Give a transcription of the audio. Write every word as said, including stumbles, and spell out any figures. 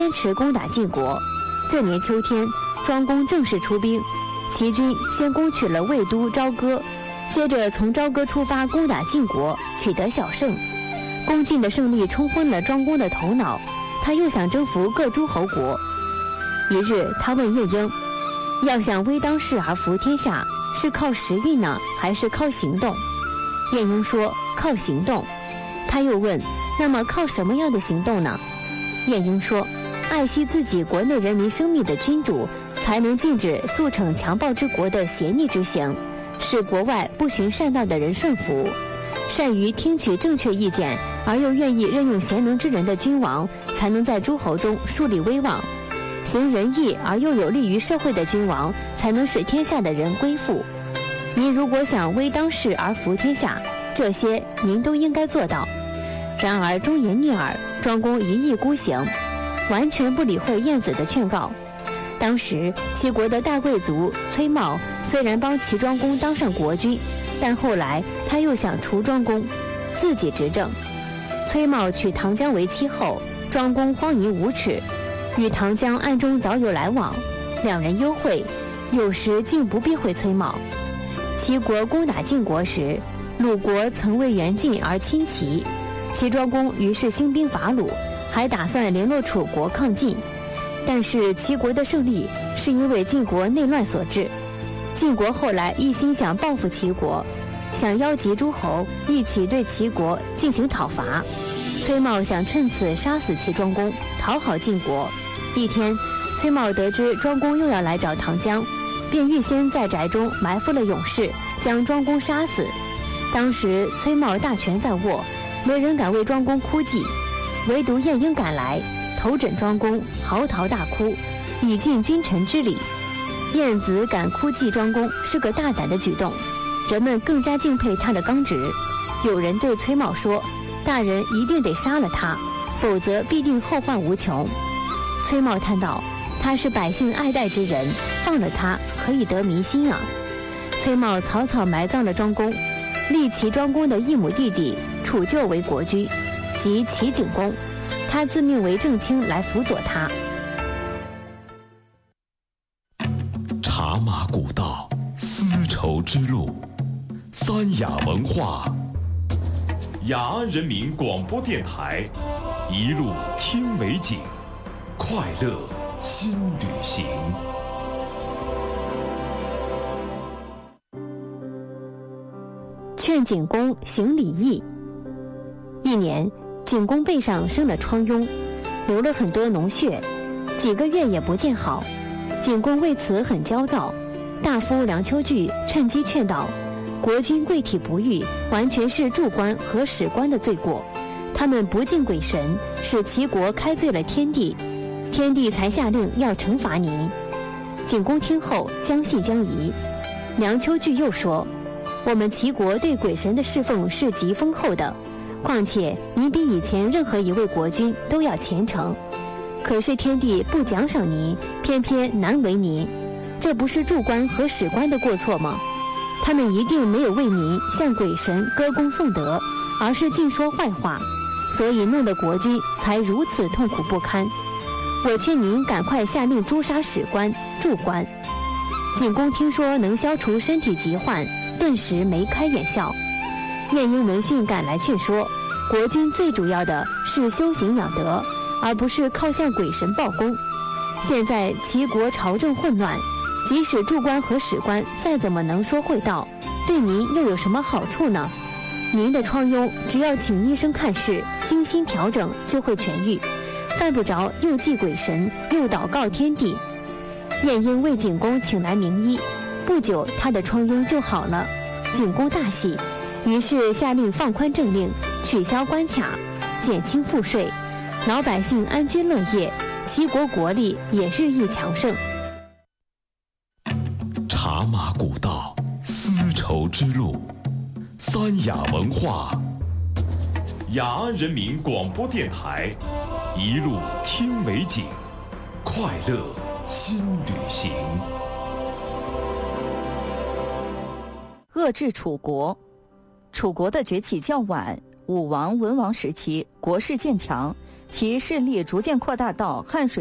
坚持攻打晋国。这年秋天，庄公正式出兵，齐军先攻取了魏都朝歌，接着从朝歌出发攻打晋国，取得小胜。攻晋的胜利冲昏了庄公的头脑，他又想征服各诸侯国。一日，他问晏婴，要想微当世而服天下，是靠时运呢，还是靠行动？晏婴说靠行动。他又问，那么靠什么样的行动呢？晏婴说，爱惜自己国内人民生命的君主，才能禁止速逞强暴之国的邪逆之行，使国外不循善道的人顺服。善于听取正确意见而又愿意任用贤能之人的君王，才能在诸侯中树立威望。行仁义而又有利于社会的君王，才能使天下的人归附。您如果想微当世而服天下，这些您都应该做到。然而忠言逆耳，庄公一意孤行，完全不理会晏子的劝告。当时齐国的大贵族崔瑁虽然帮齐庄公当上国君，但后来他又想除庄公，自己执政。崔瑁娶唐姜为妻后，庄公荒淫无耻，与唐姜暗中早有来往，两人幽会，有时竟不避讳崔瑁。齐国攻打晋国时，鲁国曾为援晋而侵齐，齐庄公于是兴兵伐鲁，还打算联络楚国抗晋。但是齐国的胜利是因为晋国内乱所致。晋国后来一心想报复齐国，想邀集诸侯一起对齐国进行讨伐。崔瑁想趁此杀死齐庄公，讨好晋国。一天，崔瑁得知庄公又要来找唐姜，便预先在宅中埋伏了勇士，将庄公杀死。当时崔瑁大权在握，没人敢为庄公哭泣，唯独晏婴赶来，头枕庄公，嚎啕大哭，以尽君臣之礼。晏子敢哭祭庄公是个大胆的举动，人们更加敬佩他的刚直。有人对崔瑁说，大人一定得杀了他，否则必定后患无穷。崔瑁叹道，他是百姓爱戴之人，放了他可以得民心啊。崔瑁草草埋葬了庄公，立齐庄公的异母弟弟楚臼为国君，即齐景公，他自命为正卿来辅佐他。 茶马古道，丝绸之路，三雅文化。雅安人民广播电台，一路听美景，快乐新旅行。 劝景公行礼义。一年，景公背上生了疮痈，流了很多脓血，几个月也不见好。景公为此很焦躁，大夫梁丘据趁机劝道，国君贵体不愈，完全是柱官和史官的罪过，他们不敬鬼神，使齐国开罪了天帝，天帝才下令要惩罚您。景公听后将信将疑。梁丘据又说，我们齐国对鬼神的侍奉是极丰厚的，况且您比以前任何一位国君都要虔诚，可是天帝不奖赏您，偏偏难为您，这不是柱官和史官的过错吗？他们一定没有为您向鬼神歌功颂德，而是尽说坏话，所以弄得国君才如此痛苦不堪。我劝您赶快下令诛杀史官、柱官。景公听说能消除身体疾患，顿时眉开眼笑。晏婴闻讯赶来劝说，国君最主要的是修行养德，而不是靠向鬼神报功。现在齐国朝政混乱，即使柱官和史官再怎么能说会道，对您又有什么好处呢？您的疮痈只要请医生看事，精心调整就会痊愈，犯不着又祭鬼神又祷告天地。晏婴为景公请来名医，不久他的疮痈就好了。景公大喜，于是下令放宽政令，取消关卡，减轻赋税，老百姓安居乐业，齐国国力也日益强盛。 茶马古道，丝绸之路，三雅文化。雅安人民广播电台，一路听美景，快乐新旅行。 遏制楚国。楚国的崛起较晚，武王、文王时期国势渐强， 其势力逐渐扩大到汉水